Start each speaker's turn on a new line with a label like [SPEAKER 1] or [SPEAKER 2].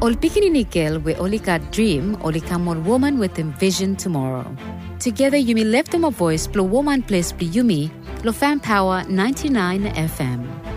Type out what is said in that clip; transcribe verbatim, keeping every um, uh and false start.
[SPEAKER 1] Ol Pikininikil we Olika dream, Olika mon woman with envision tomorrow. Together you may lift them a voice, blow woman place be yumi, lo fan power ninety-nine F M.